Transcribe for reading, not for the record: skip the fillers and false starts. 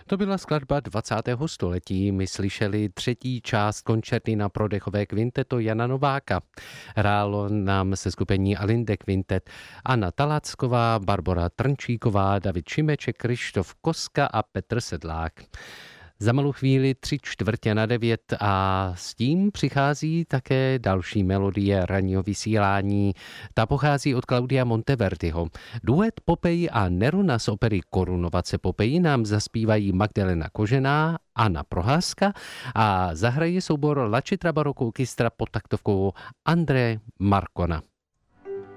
To byla skladba 20. století. My slyšeli třetí část koncerty pro dechové kvinteto Jana Nováka. Hrálo nám se skupení Alinde Kvintet Anna Talacková, Barbora Trnčíková, David Šimeček, Krištof Koska a Petr Sedlák. Za malou chvíli 8:45 a s tím přichází také další melodie ranního vysílání. Ta pochází od Claudia Monteverdiho. Duet Popej a Nerona z opery Korunovace Popej nám zaspívají Magdalena Kožená, Anna Proházka a zahraje soubor La Citra Barocco Orchestra pod taktovkou André Marcona.